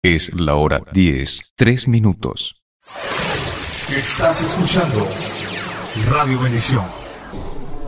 Es la hora 10:03. Estás escuchando Radio Bendición.